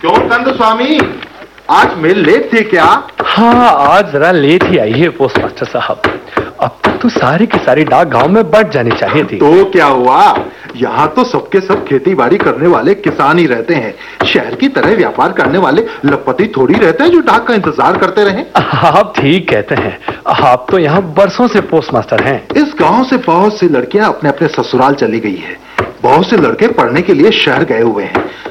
क्यों कंद स्वामी, आज मेल लेट थे क्या? हाँ, आज जरा लेट ही आई है पोस्ट मास्टर साहब। अब तक तो सारी की सारी डाक गांव में बंट जानी चाहिए थी। तो क्या हुआ, यहाँ तो सबके सब खेती बाड़ी करने वाले किसान ही रहते हैं। शहर की तरह व्यापार करने वाले लखपति थोड़ी रहते हैं जो डाक का इंतजार करते रहे। आप ठीक कहते हैं, आप तो यहाँ बरसों से पोस्ट मास्टर हैं। इस गांव से बहुत सी लड़कियां अपने अपने ससुराल चली गई है। बहुत से लड़के पढ़ने के लिए शहर गए हुए हैं।